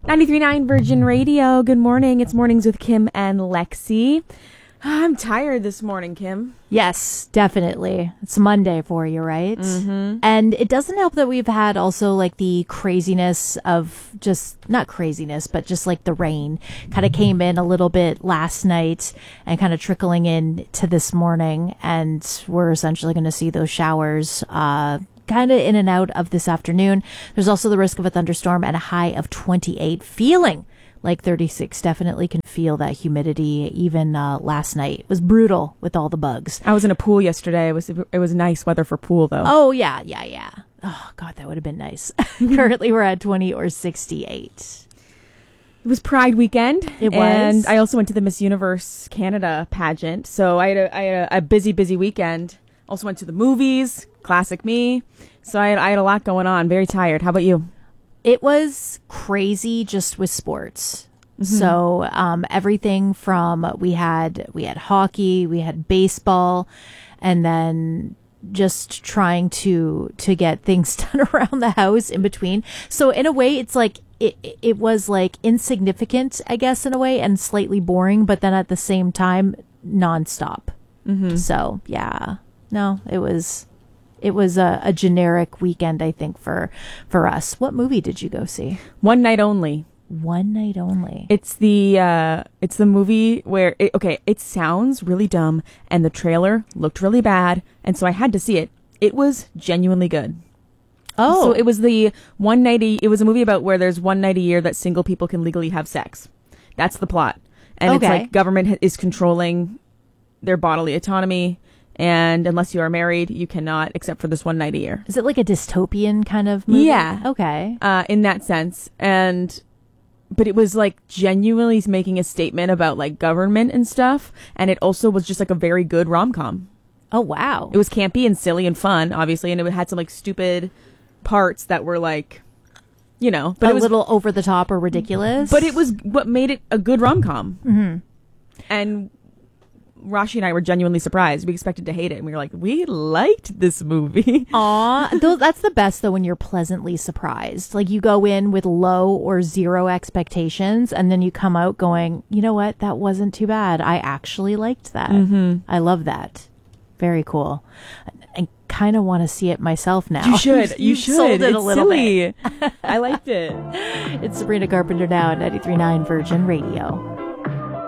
93.9 Virgin Radio. Good morning. It's Mornings with Kim and Lexi. I'm tired this morning, Kim. Yes, definitely. It's Monday for you, right? Mm-hmm. And it doesn't help that we've had also like the craziness of not craziness, but just like the rain kind of came in a little bit last night and kind of trickling in to this morning. And we're essentially going to see those showers kind of in and out of this afternoon. There's also the risk of a thunderstorm and a high of 28, feeling like 36. Definitely can feel that humidity. Even last night it was brutal with all the bugs. I was in a pool yesterday. It was nice weather for pool, though. Oh, yeah. Oh, God, that would have been nice. Currently, we're at 20 or 68. It was Pride weekend. It was. And I also went to the Miss Universe Canada pageant. So I had a busy weekend. Also went to the movies, classic me. So I had a lot going on. Very tired. How about you? It was crazy just with sports. Mm-hmm. So everything from we had hockey, we had baseball, and then just trying to get things done around the house in between. So in a way, it's like it was like insignificant, I guess, in a way, and slightly boring, but then at the same time, nonstop. Mm-hmm. So yeah, no, it was a generic weekend, I think, for us. What movie did you go see? One Night Only. One Night Only. It's the movie where it sounds really dumb and the trailer looked really bad, and so I had to see it. It was genuinely good. Oh, so it was it was a movie about where there's one night a year that single people can legally have sex. That's the plot. And It's like government is controlling their bodily autonomy. And unless you are married, you cannot, except for this one night a year. Is it like a dystopian kind of movie? Yeah. Okay. In that sense. But it was like genuinely making a statement about like government and stuff. And it also was just like a very good rom-com. Oh, wow. It was campy and silly and fun, obviously. And it had some like stupid parts that were like, but it was a little over the top or ridiculous. But it was what made it a good rom-com. Mm-hmm. And Rashi and I were genuinely surprised. We expected to hate it, and we were like, we liked this movie. Aw, that's the best, though, when you're pleasantly surprised. Like, you go in with low or zero expectations, and then you come out going, you know what, that wasn't too bad. I actually liked that. Mm-hmm. I love that. Very cool. I kind of want to see it myself now. You should. You should. Sold it it's a little silly. bit. I liked it. It's Sabrina Carpenter now at 93.9 Virgin Radio.